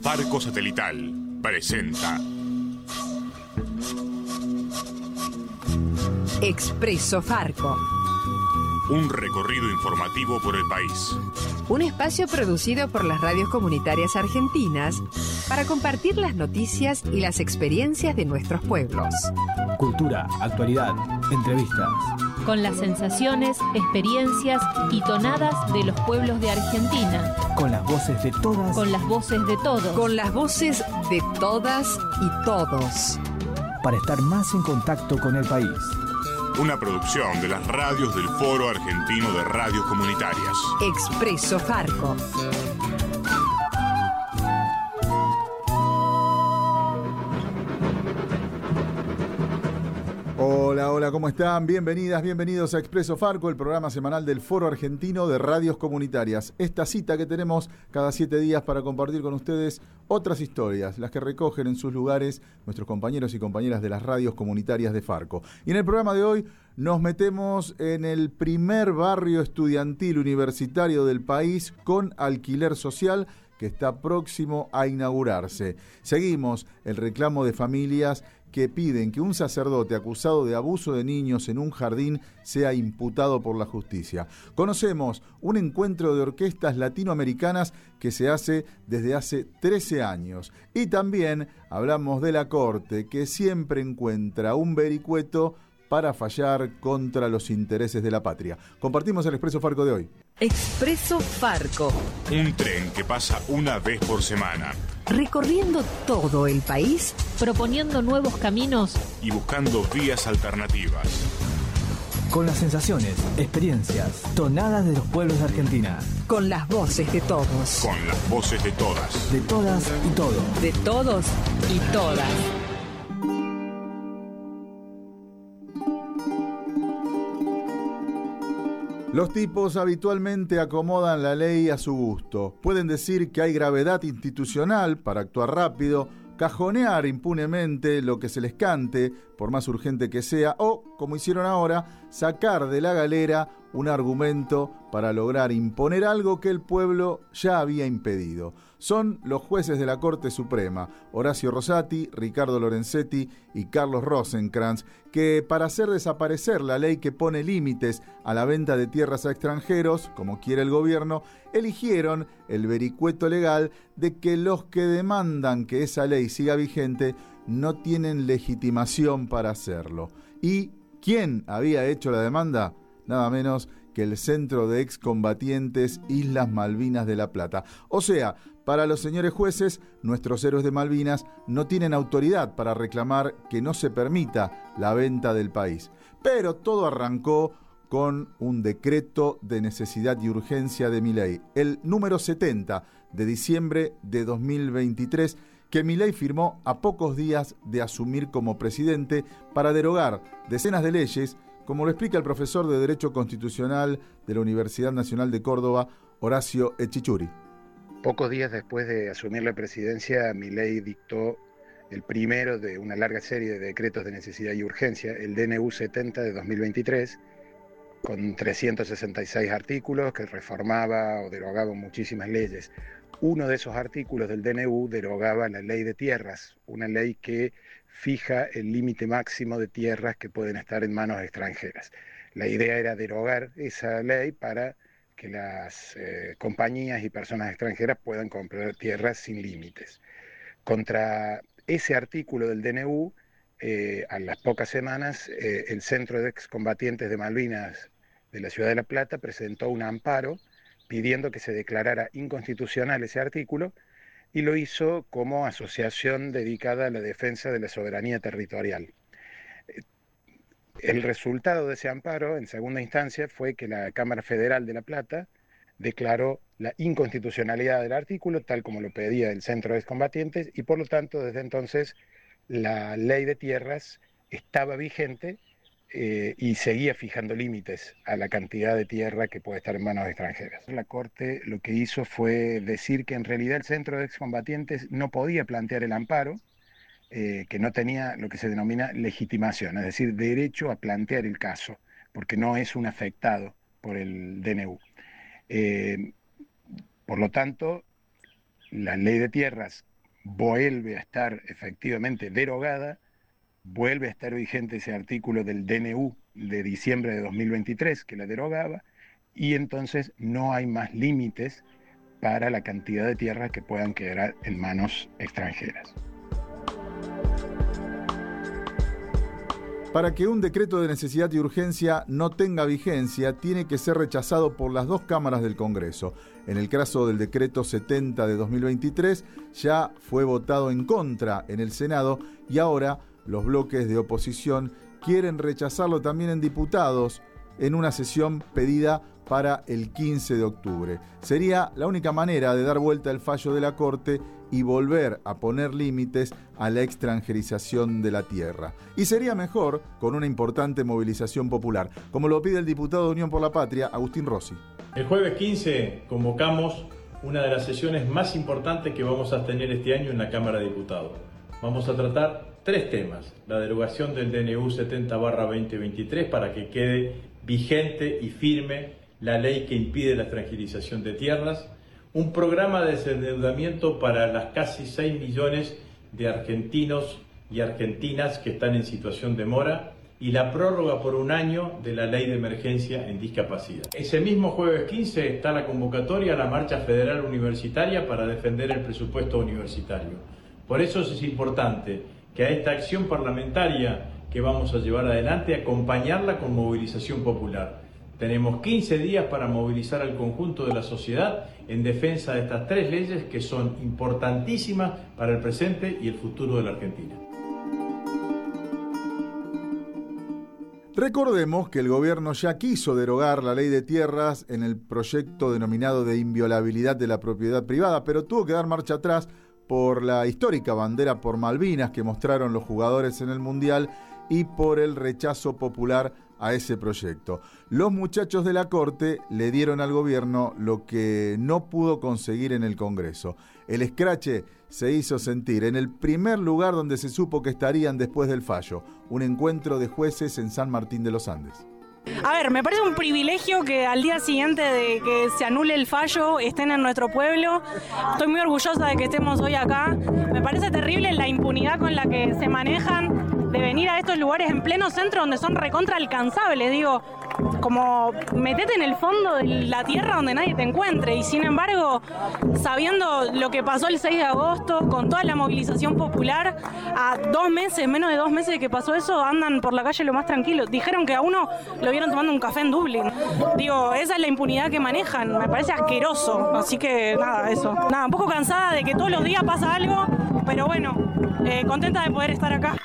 Farco Satelital presenta Expreso Farco. Un recorrido informativo por el país. Un espacio producido por las radios comunitarias argentinas para compartir las noticias y las experiencias de nuestros pueblos. Cultura, actualidad, entrevistas. Con las sensaciones, experiencias y tonadas de los pueblos de Argentina. Con las voces de todas. Con las voces de todos. Con las voces de todas y todos. Para estar más en contacto con el país. Una producción de las radios del Foro Argentino de Radios Comunitarias. Expreso Farco. Hola, ¿cómo están? Bienvenidas, bienvenidos a Expreso Farco, el programa semanal del Foro Argentino de Radios Comunitarias. Esta cita que tenemos cada 7 días para compartir con ustedes otras historias, las que recogen en sus lugares nuestros compañeros y compañeras de las radios comunitarias de Farco. Y en el programa de hoy nos metemos en el primer barrio estudiantil universitario del país con alquiler social, que está próximo a inaugurarse. Seguimos el reclamo de familias que piden que un sacerdote acusado de abuso de niños en un jardín sea imputado por la justicia. Conocemos un encuentro de orquestas latinoamericanas que se hace desde hace 13 años. Y también hablamos de la Corte, que siempre encuentra un vericueto para fallar contra los intereses de la patria. Compartimos el Expreso Farco de hoy. Expreso Farco. Un tren que pasa una vez por semana. Recorriendo todo el país, proponiendo nuevos caminos y buscando vías alternativas. Con las sensaciones, experiencias, tonadas de los pueblos de Argentina. Con las voces de todos. Con las voces de todas. De todas y todos. De todos y todas. Los tipos habitualmente acomodan la ley a su gusto. Pueden decir que hay gravedad institucional para actuar rápido, cajonear impunemente lo que se les cante, por más urgente que sea, o, como hicieron ahora, sacar de la galera un argumento para lograr imponer algo que el pueblo ya había impedido. Son los jueces de la Corte Suprema, Horacio Rosati, Ricardo Lorenzetti y Carlos Rosenkrantz, que para hacer desaparecer la ley que pone límites a la venta de tierras a extranjeros, como quiere el gobierno, eligieron el vericueto legal de que los que demandan que esa ley siga vigente no tienen legitimación para hacerlo. ¿Y quién había hecho la demanda? Nada menos que el Centro de Excombatientes Islas Malvinas de La Plata. O sea, para los señores jueces, nuestros héroes de Malvinas no tienen autoridad para reclamar que no se permita la venta del país. Pero todo arrancó con un decreto de necesidad y urgencia de Milei, el número 70 de diciembre de 2023, que Milei firmó a pocos días de asumir como presidente para derogar decenas de leyes, como lo explica el profesor de Derecho Constitucional de la Universidad Nacional de Córdoba, Horacio Echichuri. Pocos días después de asumir la presidencia, Milei dictó el primero de una larga serie de decretos de necesidad y urgencia, el DNU 70 de 2023, con 366 artículos que reformaba o derogaba muchísimas leyes. Uno de esos artículos del DNU derogaba la ley de tierras, una ley que fija el límite máximo de tierras que pueden estar en manos extranjeras. La idea era derogar esa ley para que las compañías y personas extranjeras puedan comprar tierras sin límites. Contra ese artículo del DNU, a las pocas semanas, el Centro de Excombatientes de Malvinas de la Ciudad de La Plata presentó un amparo pidiendo que se declarara inconstitucional ese artículo, y lo hizo como asociación dedicada a la defensa de la soberanía territorial. El resultado de ese amparo, en segunda instancia, fue que la Cámara Federal de La Plata declaró la inconstitucionalidad del artículo, tal como lo pedía el Centro de Excombatientes, y por lo tanto, desde entonces, la ley de tierras estaba vigente y seguía fijando límites a la cantidad de tierra que puede estar en manos extranjeras. La Corte lo que hizo fue decir que en realidad el Centro de Excombatientes no podía plantear el amparo, que no tenía lo que se denomina legitimación, es decir, derecho a plantear el caso, porque no es un afectado por el DNU. Por lo tanto, la ley de tierras vuelve a estar efectivamente derogada, vuelve a estar vigente ese artículo del DNU de diciembre de 2023 que la derogaba, y entonces no hay más límites para la cantidad de tierras que puedan quedar en manos extranjeras. Para que un decreto de necesidad y urgencia no tenga vigencia, tiene que ser rechazado por las dos cámaras del Congreso. En el caso del decreto 70 de 2023, ya fue votado en contra en el Senado y ahora los bloques de oposición quieren rechazarlo también en diputados en una sesión pedida para el 15 de octubre. Sería la única manera de dar vuelta el fallo de la Corte y volver a poner límites a la extranjerización de la tierra. Y sería mejor con una importante movilización popular, como lo pide el diputado de Unión por la Patria, Agustín Rossi. El jueves 15 convocamos una de las sesiones más importantes que vamos a tener este año en la Cámara de Diputados. Vamos a tratar 3 temas: la derogación del DNU 70/2023 para que quede vigente y firme la ley que impide la extranjerización de tierras, un programa de desendeudamiento para las casi 6 millones de argentinos y argentinas que están en situación de mora y la prórroga por 1 año de la ley de emergencia en discapacidad. Ese mismo jueves 15 está la convocatoria a la Marcha Federal Universitaria para defender el presupuesto universitario. Por eso es importante que a esta acción parlamentaria que vamos a llevar adelante, acompañarla con movilización popular. Tenemos 15 días para movilizar al conjunto de la sociedad en defensa de estas 3 leyes que son importantísimas para el presente y el futuro de la Argentina. Recordemos que el gobierno ya quiso derogar la ley de tierras en el proyecto denominado de inviolabilidad de la propiedad privada, pero tuvo que dar marcha atrás por la histórica bandera por Malvinas que mostraron los jugadores en el Mundial y por el rechazo popular a ese proyecto. Los muchachos de la Corte le dieron al gobierno lo que no pudo conseguir en el Congreso. El escrache se hizo sentir en el primer lugar donde se supo que estarían después del fallo, un encuentro de jueces en San Martín de los Andes. A ver, me parece un privilegio que al día siguiente de que se anule el fallo estén en nuestro pueblo. Estoy muy orgullosa de que estemos hoy acá. Me parece terrible la impunidad con la que se manejan de venir a estos lugares en pleno centro donde son recontra alcanzables. Digo, como metete en el fondo de la tierra donde nadie te encuentre. Y sin embargo, sabiendo lo que pasó el 6 de agosto, con toda la movilización popular, a 2 meses, menos de 2 meses de que pasó eso, andan por la calle lo más tranquilo. Dijeron que a uno lo vieron tomando un café en Dublín. Digo, esa es la impunidad que manejan. Me parece asqueroso. Así que nada, eso. Nada, un poco cansada de que todos los días pasa algo, pero bueno, contenta de poder estar acá.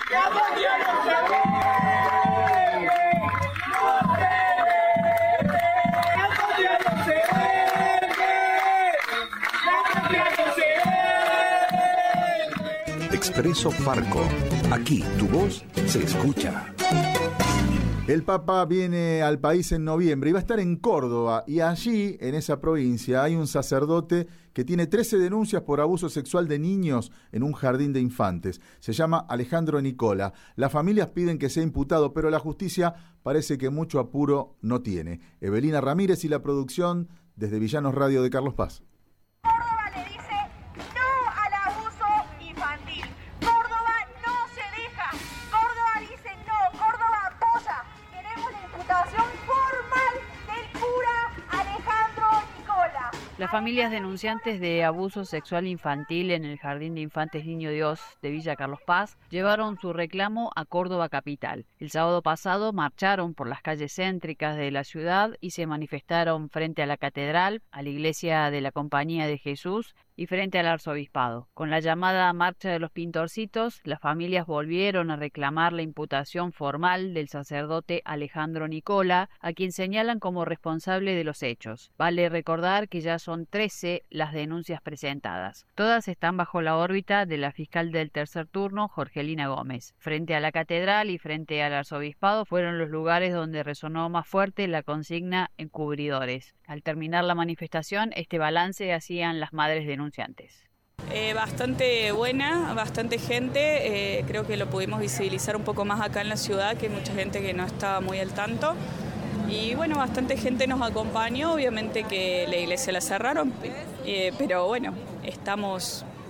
Expreso Farco. Aquí tu voz se escucha. El Papa viene al país en noviembre y va a estar en Córdoba, y allí, en esa provincia, hay un sacerdote que tiene 13 denuncias por abuso sexual de niños en un jardín de infantes. Se llama Alejandro Nicola. Las familias piden que sea imputado, pero la justicia parece que mucho apuro no tiene. Evelina Ramírez y la producción desde Villanos Radio de Carlos Paz. Córdoba le dice no al abuso infantil. Córdoba no se deja. Córdoba dice no. Córdoba apoya. Queremos la imputación formal del cura Alejandro Nicola. Las familias denunciantes de abuso sexual infantil en el Jardín de Infantes Niño Dios de Villa Carlos Paz llevaron su reclamo a Córdoba capital. El sábado pasado marcharon por las calles céntricas de la ciudad y se manifestaron frente a la catedral, a la iglesia de la Compañía de Jesús y frente al arzobispado. Con la llamada Marcha de los Pintorcitos, las familias volvieron a reclamar la imputación formal del sacerdote Alejandro Nicola, a quien señalan como responsable de los hechos. Vale recordar que ya son 13 las denuncias presentadas. Todas están bajo la órbita de la fiscal del tercer turno, Jorgelina Gómez. Frente a la catedral y frente al arzobispado fueron los lugares donde resonó más fuerte la consigna encubridores. Al terminar la manifestación, este balance hacían las madres denunciantes. Bastante buena, bastante gente, creo que lo pudimos visibilizar un poco más acá en la ciudad, que hay mucha gente que no estaba muy al tanto. Y bueno, bastante gente nos acompañó, obviamente que la iglesia la cerraron, pero bueno, estamos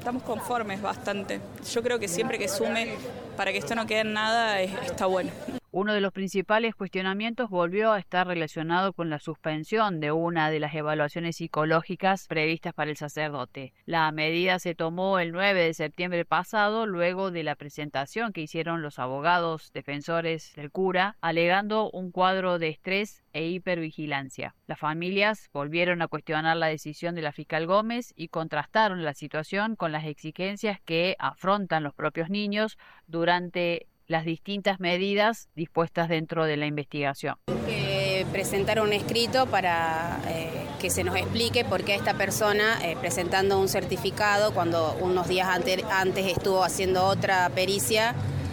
estamos conformes bastante. Yo creo que siempre que sume para que esto no quede en nada está bueno. Uno de los principales cuestionamientos volvió a estar relacionado con la suspensión de una de las evaluaciones psicológicas previstas para el sacerdote. La medida se tomó el 9 de septiembre pasado, luego de la presentación que hicieron los abogados defensores del cura, alegando un cuadro de estrés e hipervigilancia. Las familias volvieron a cuestionar la decisión de la fiscal Gómez y contrastaron la situación con las exigencias que afrontan los propios niños durante las distintas medidas dispuestas dentro de la investigación. Presentar un escrito para que se nos explique por qué esta persona, presentando un certificado, cuando unos días antes estuvo haciendo otra pericia,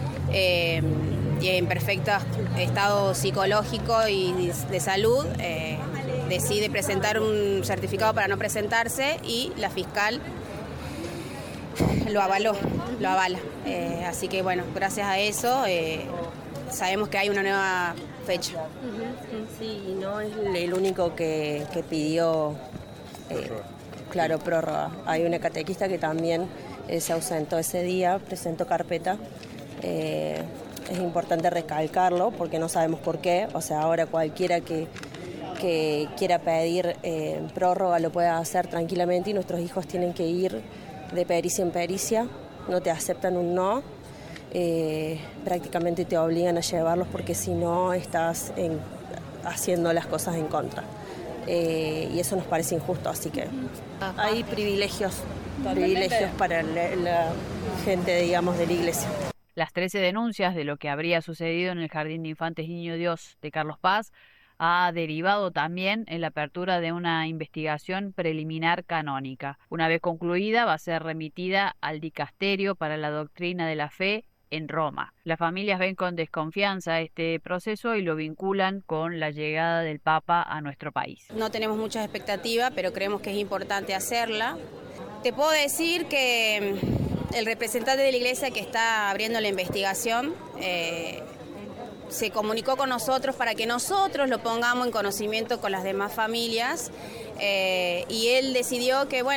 y en perfecto estado psicológico y de salud, decide presentar un certificado para no presentarse y la fiscal lo avala. Así que bueno, gracias a eso sabemos que hay una nueva fecha. Sí, y no es el único que pidió, prórroga. Hay una catequista que también se ausentó ese día, presentó carpeta. Es importante recalcarlo porque no sabemos por qué. O sea, ahora cualquiera que quiera pedir prórroga lo puede hacer tranquilamente y nuestros hijos tienen que ir de pericia en pericia, no te aceptan un no, prácticamente te obligan a llevarlos porque si no estás haciendo las cosas en contra. Y eso nos parece injusto, así que hay privilegios para la gente, digamos, de la iglesia. Las 13 denuncias de lo que habría sucedido en el Jardín de Infantes Niño Dios de Carlos Paz ha derivado también en la apertura de una investigación preliminar canónica. Una vez concluida, va a ser remitida al Dicasterio para la Doctrina de la Fe en Roma. Las familias ven con desconfianza este proceso y lo vinculan con la llegada del Papa a nuestro país. No tenemos muchas expectativas, pero creemos que es importante hacerla. Te puedo decir que el representante de la Iglesia que está abriendo la investigación se comunicó con nosotros para que nosotros lo pongamos en conocimiento con las demás familias, y él decidió que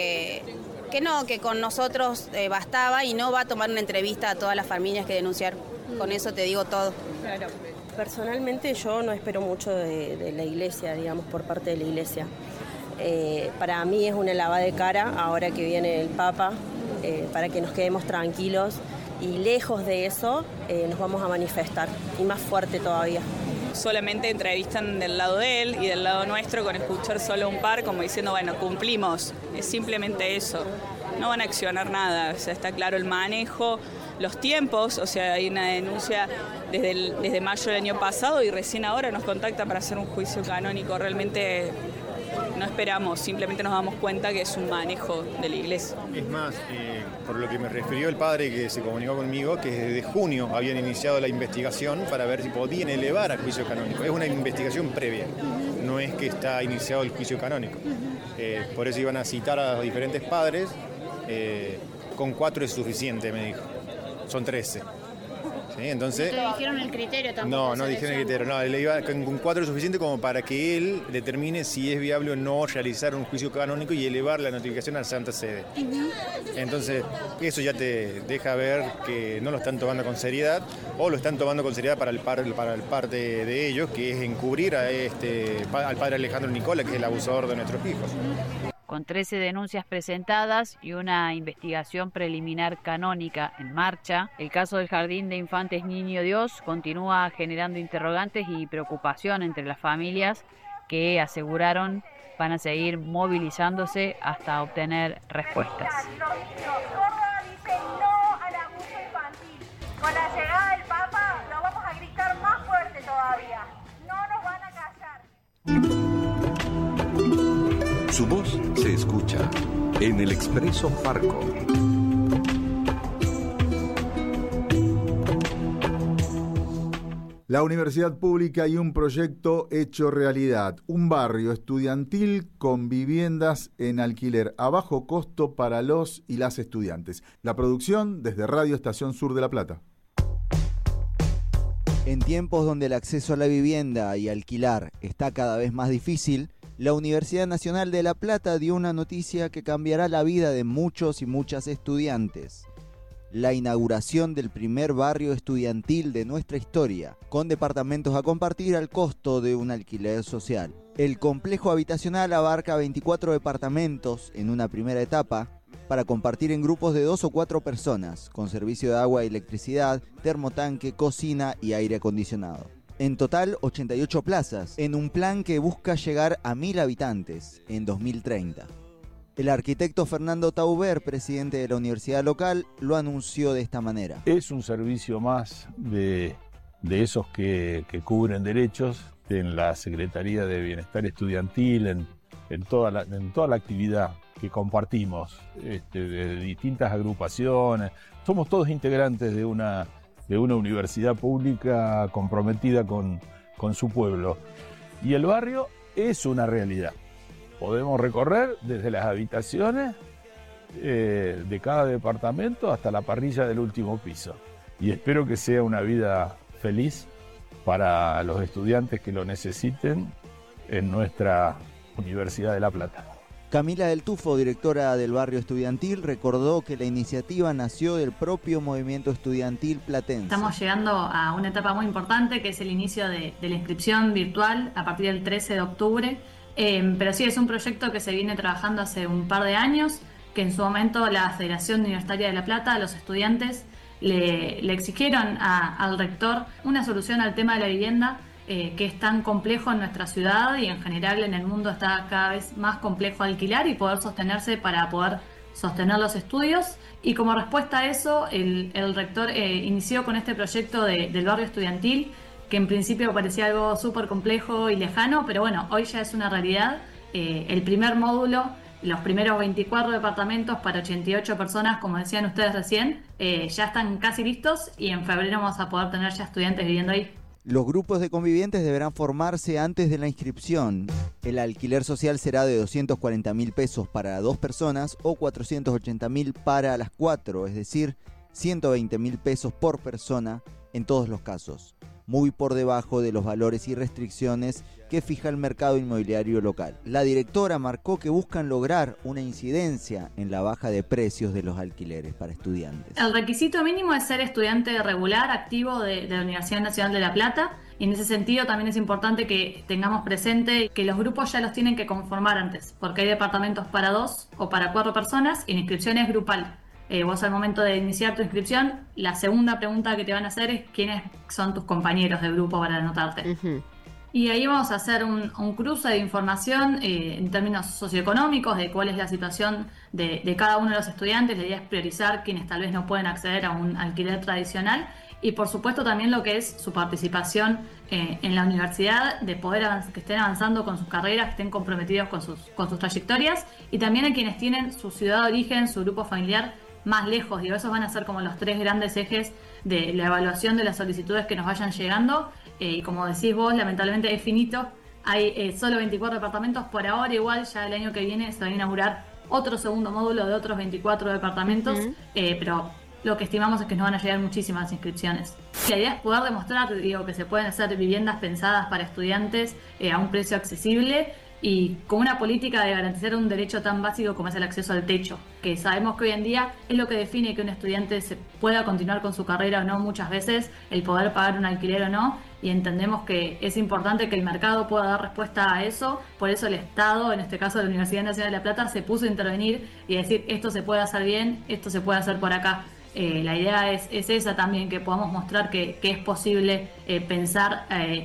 con nosotros bastaba y no va a tomar una entrevista a todas las familias que denunciaron. Con eso te digo todo. Claro. Personalmente yo no espero mucho de la iglesia, digamos, por parte de la iglesia. Para mí es una lavada de cara ahora que viene el Papa, para que nos quedemos tranquilos. Y lejos de eso nos vamos a manifestar, y más fuerte todavía. Solamente entrevistan del lado de él y del lado nuestro con escuchar solo un par, como diciendo, bueno, cumplimos. Es simplemente eso. No van a accionar nada. O sea, está claro el manejo, los tiempos. O sea, hay una denuncia desde mayo del año pasado y recién ahora nos contactan para hacer un juicio canónico. Realmente no esperamos, simplemente nos damos cuenta que es un manejo de la iglesia. Es más, por lo que me refirió el padre que se comunicó conmigo, que desde junio habían iniciado la investigación para ver si podían elevar al juicio canónico. Es una investigación previa, no es que está iniciado el juicio canónico. Por eso iban a citar a los diferentes padres, con 4 es suficiente, me dijo. Son 13. ¿Sí? Entonces, ¿no dijeron el criterio tampoco? No dijeron el criterio. No, le iba con 4 es suficiente como para que él determine si es viable o no realizar un juicio canónico y elevar la notificación a la Santa Sede. Entonces, eso ya te deja ver que no lo están tomando con seriedad, o lo están tomando con seriedad para el parte de ellos, que es encubrir al padre Alejandro Nicola, que es el abusador de nuestros hijos. Con 13 denuncias presentadas y una investigación preliminar canónica en marcha, el caso del Jardín de Infantes Niño Dios continúa generando interrogantes y preocupación entre las familias que aseguraron van a seguir movilizándose hasta obtener respuestas. Córdoba dice no al abuso infantil. Con la llegada del Papa lo vamos a gritar más fuerte todavía. No nos van a callar. Su voz se escucha en el Expreso Farco. La universidad pública y un proyecto hecho realidad. Un barrio estudiantil con viviendas en alquiler a bajo costo para los y las estudiantes. La producción desde Radio Estación Sur de La Plata. En tiempos donde el acceso a la vivienda y alquilar está cada vez más difícil, La Universidad Nacional de La Plata dio una noticia que cambiará la vida de muchos y muchas estudiantes. La inauguración del primer barrio estudiantil de nuestra historia, con departamentos a compartir al costo de un alquiler social. El complejo habitacional abarca 24 departamentos en una primera etapa, para compartir en grupos de 2 o 4 personas, con servicio de agua y electricidad, termotanque, cocina y aire acondicionado. En total, 88 plazas, en un plan que busca llegar a 1.000 habitantes en 2030. El arquitecto Fernando Tauber, presidente de la universidad local, lo anunció de esta manera. Es un servicio más de esos que cubren derechos en la Secretaría de Bienestar Estudiantil, en toda la actividad que compartimos, de distintas agrupaciones. Somos todos integrantes de una universidad pública comprometida con su pueblo. Y el barrio es una realidad. Podemos recorrer desde las habitaciones de cada departamento hasta la parrilla del último piso. Y espero que sea una vida feliz para los estudiantes que lo necesiten en nuestra Universidad de La Plata. Camila del Tufo, directora del barrio estudiantil, recordó que la iniciativa nació del propio movimiento estudiantil platense. Estamos llegando a una etapa muy importante, que es el inicio de la inscripción virtual a partir del 13 de octubre. Pero sí, es un proyecto que se viene trabajando hace un par de años, que en su momento la Federación Universitaria de La Plata, los estudiantes, le exigieron al rector una solución al tema de la vivienda, que es tan complejo en nuestra ciudad y en general en el mundo está cada vez más complejo alquilar y poder sostenerse para poder sostener los estudios. Y como respuesta a eso, el rector inició con este proyecto del barrio estudiantil, que en principio parecía algo súper complejo y lejano, pero bueno, hoy ya es una realidad. El primer módulo, los primeros 24 departamentos para 88 personas, como decían ustedes recién, ya están casi listos y en febrero vamos a poder tener ya estudiantes viviendo ahí. Los grupos de convivientes deberán formarse antes de la inscripción. El alquiler social será de 240.000 pesos para 2 personas o 480.000 para las 4, es decir, 120.000 pesos por persona en todos los casos, muy por debajo de los valores y restricciones que fija el mercado inmobiliario local. La directora marcó que buscan lograr una incidencia en la baja de precios de los alquileres para estudiantes. El requisito mínimo es ser estudiante regular, activo de la Universidad Nacional de La Plata, y en ese sentido también es importante que tengamos presente que los grupos ya los tienen que conformar antes, porque hay departamentos para 2 o para 4 personas y la inscripción es grupal. Vos al momento de iniciar tu inscripción, la segunda pregunta que te van a hacer es quiénes son tus compañeros de grupo para anotarte. Y ahí vamos a hacer un cruce de información en términos socioeconómicos de cuál es la situación de cada uno de los estudiantes. La idea es priorizar quienes tal vez no pueden acceder a un alquiler tradicional y por supuesto también lo que es su participación en la universidad, de poder que estén avanzando con sus carreras, que estén comprometidos con sus trayectorias, y también a quienes tienen su ciudad de origen, su grupo familiar más lejos. Digo, esos van a ser como los 3 grandes ejes de la evaluación de las solicitudes que nos vayan llegando. Y como decís vos, lamentablemente es finito, hay solo 24 departamentos por ahora. Igual ya el año que viene se va a inaugurar otro segundo módulo de otros 24 departamentos, pero lo que estimamos es que nos van a llegar muchísimas inscripciones. La idea es poder demostrar, que se pueden hacer viviendas pensadas para estudiantes a un precio accesible y con una política de garantizar un derecho tan básico como es el acceso al techo, que sabemos que hoy en día es lo que define que un estudiante se pueda continuar con su carrera o no muchas veces, el poder pagar un alquiler o no, y entendemos que es importante que el mercado pueda dar respuesta a eso. Por eso el Estado, en este caso la Universidad Nacional de La Plata, se puso a intervenir y decir esto se puede hacer bien, esto se puede hacer por acá. La idea es esa también, que podamos mostrar que es posible pensar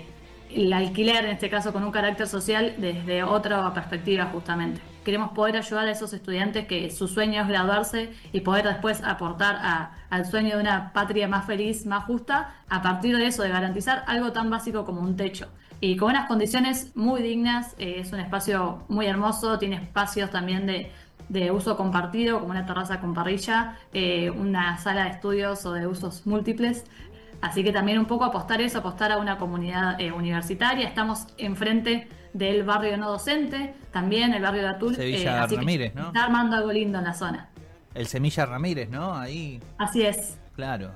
el alquiler, en este caso con un carácter social, desde otra perspectiva justamente. Queremos poder ayudar a esos estudiantes que su sueño es graduarse y poder después aportar al sueño de una patria más feliz, más justa, a partir de eso, de garantizar algo tan básico como un techo. Y con unas condiciones muy dignas, es un espacio muy hermoso, tiene espacios también de uso compartido, como una terraza con parrilla, una sala de estudios o de usos múltiples. Así que también un poco apostar a una comunidad universitaria. Estamos enfrente del barrio no docente, también el barrio de Atul. Sevilla Ramírez, ¿no? Está armando algo lindo en la zona. El Semilla Ramírez, ¿no? Ahí. Así es. Claro.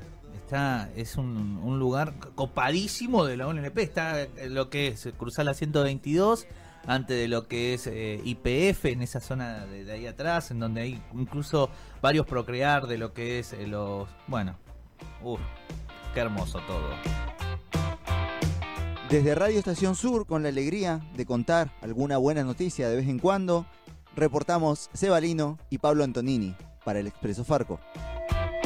Es un lugar copadísimo de la UNLP. Está lo que es cruzar la 122 antes de lo que es YPF, en esa zona de ahí atrás, en donde hay incluso varios procrear de lo que es qué hermoso todo. Desde Radio Estación Sur, con la alegría de contar alguna buena noticia de vez en cuando, reportamos Seba Lino y Pablo Antonini para el Expreso Farco.